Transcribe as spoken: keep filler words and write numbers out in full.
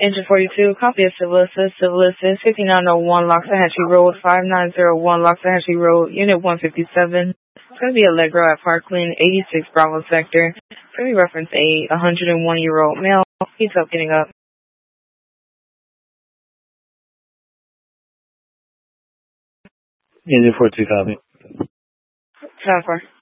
Engine forty-two, copy of Civil Assist, Civil Assist, fifty-nine oh one Loxahatchee Road, five nine zero one Loxahatchee Road, Unit one fifty-seven. It's going to be Allegro at Parkland, eighty-six Bravo Sector. It's going to be reference a one hundred one year old male. He's up getting up. Engine forty-two, copy. Time for.